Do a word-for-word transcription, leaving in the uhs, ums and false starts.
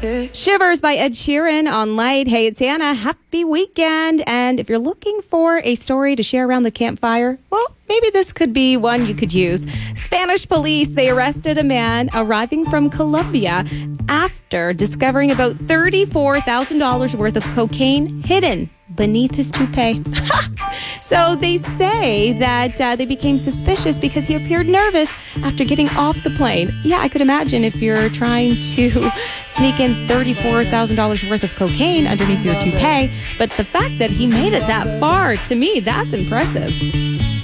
Shivers by Ed Sheeran on Light. Hey, it's Anna. Happy weekend. And if you're looking for a story to share around the campfire, well, maybe this could be one you could use. Spanish police, they arrested a man arriving from Colombia after discovering about thirty-four thousand dollars worth of cocaine hidden beneath his toupee. So they say that uh, they became suspicious because he appeared nervous after getting off the plane. Yeah, I could imagine if you're trying to sneak in thirty-four thousand dollars worth of cocaine underneath your toupee. But the fact that he made it that far, to me, that's impressive.